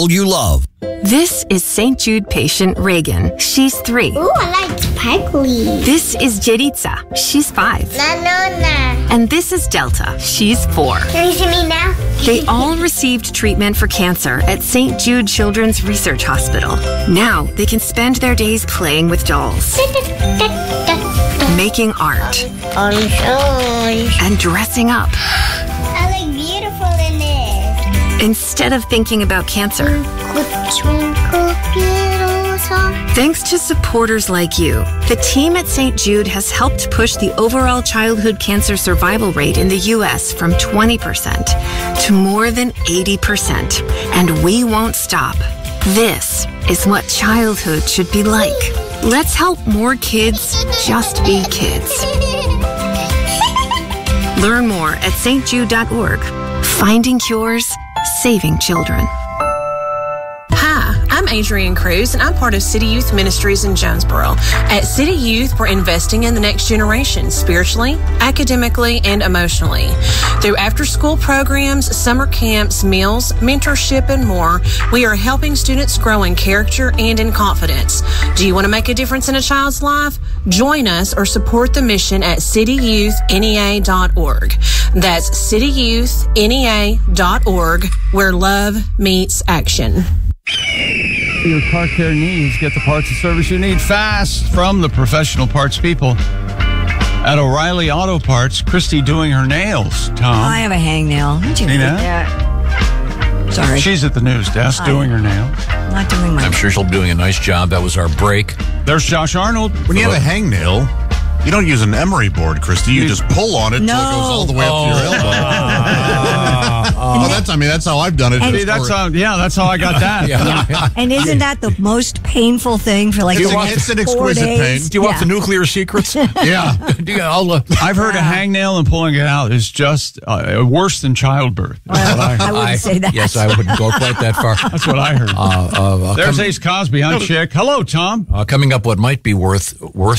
people you love. This is St. Jude patient Reagan. She's 3. Ooh, I like sparkly. This is Jeritza. She's 5. No. And this is Delta. She's 4. Can you see me now? They all received treatment for cancer at St. Jude Children's Research Hospital. Now they can spend their days playing with dolls, making art, and dressing up. I look beautiful in this. Instead of thinking about cancer. Thanks to supporters like you, the team at St. Jude has helped push the overall childhood cancer survival rate in the U.S. from 20% to more than 80%. And we won't stop. This is what childhood should be like. Let's help more kids just be kids. Learn more at stjude.org. Finding cures, saving children. Hi, I'm Adrienne Cruz, and I'm part of City Youth Ministries in Jonesboro. At City Youth, we're investing in the next generation, spiritually, academically, and emotionally. Through after-school programs, summer camps, meals, mentorship, and more, we are helping students grow in character and in confidence. Do you want to make a difference in a child's life? Join us or support the mission at cityyouth.nea.org. That's cityyouth.nea.org, where love meets action. Your car care needs. Get the parts and service you need fast from the professional parts people at O'Reilly Auto Parts. Christy doing her nails, Tom. I have a hangnail. Did you See know that? Sorry. She's at the news desk doing her nails. Not doing my I'm sure she'll be doing a nice job. That was our break. There's Josh Arnold. When you have a hangnail, you don't use an emery board, Christy. You just pull on it until it goes all the way up to your elbow. That's how I've done it. See, that's how I got that. And isn't that the most painful thing for it's an 4 exquisite days? pain. Do you want the nuclear secrets? Yeah. I've heard a hangnail and pulling it out is just worse than childbirth. I wouldn't say that. Yes, I wouldn't go quite that far. That's what I heard. There's Ace Cosby on Chick. Hello, Tom. Coming up, what might be worse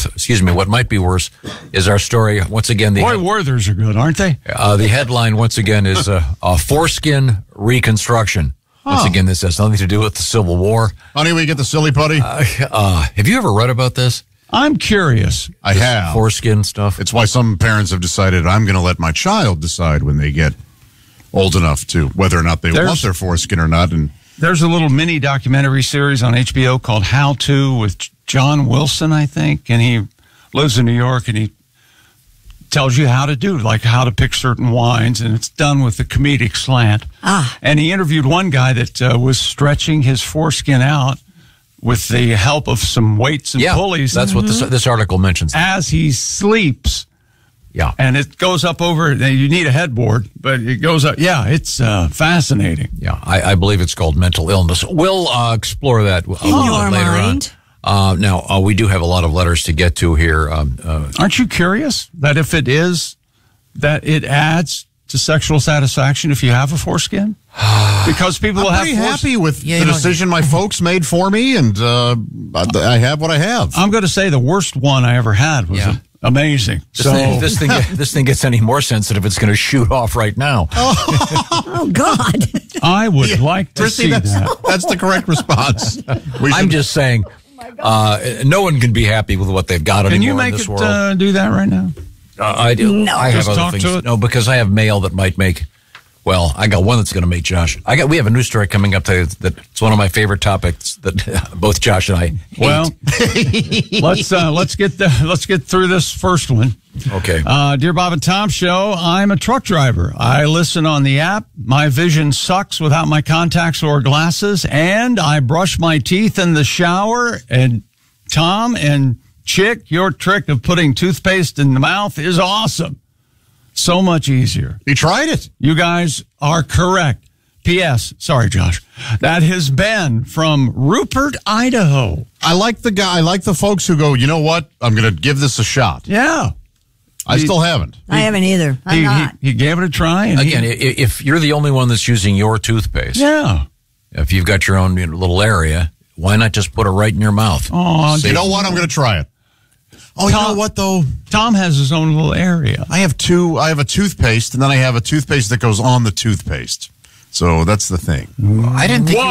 is our story. Once again, Boy, Werthers are good, aren't they? the headline once again is foreskin reconstruction. Once again, this has nothing to do with the Civil War. Honey, we get the silly putty? Have you ever read about this? I'm curious. I have. Foreskin stuff. It's why some parents have decided I'm going to let my child decide when they get old enough to whether or not they want their foreskin or not. And there's a little mini documentary series on HBO called How To with John Wilson, I think, and he lives in New York, and he tells you how to do, like how to pick certain wines, and it's done with a comedic slant. And he interviewed one guy that was stretching his foreskin out with the help of some weights and pulleys. That's what this article mentions. As he sleeps. Yeah. And it goes up over, you need a headboard, but it goes up. Yeah, it's fascinating. Yeah, I believe it's called mental illness. We'll explore that a little bit later on. Now, we do have a lot of letters to get to here. Aren't you curious that if it is, that it adds to sexual satisfaction if you have a foreskin? Because people will have pretty happy with the decision my folks made for me, and I have what I have. I'm going to say the worst one I ever had was amazing. This thing gets any more sensitive, it's going to shoot off right now. Oh, God. I would like to see that. That's the correct response. I'm just saying, no one can be happy with what they've got anymore in this world. Can you make it do that right now? I do. No. I have Just other talk things. to it? No, because I have mail that might make. Well, I got one that's going to make Josh. We have a news story coming up today that's one of my favorite topics that both Josh and I hate. Well, let's get through this first one. Okay. Dear Bob and Tom Show, I'm a truck driver. I listen on the app. My vision sucks without my contacts or glasses, and I brush my teeth in the shower. And Tom and Chick, your trick of putting toothpaste in the mouth is awesome. So much easier. You tried it. You guys are correct. P.S. Sorry, Josh. That has been from Rupert, Idaho. I like the guy. I like the folks who go, you know what? I'm going to give this a shot. Yeah. I still haven't. I haven't either. I'm not. He gave it a try. And Again, if you're the only one that's using your toothpaste, if you've got your own little area, why not just put it right in your mouth? Oh, you know what? I'm going to try it. Oh, Tom, you know what, though? Tom has his own little area. I have two. I have a toothpaste, and then I have a toothpaste that goes on the toothpaste. So that's the thing. I didn't think